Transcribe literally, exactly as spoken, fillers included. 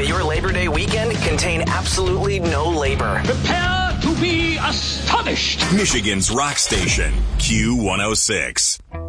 May your Labor Day weekend contain absolutely no labor. Prepare to be astonished. Michigan's rock station, Q one oh six.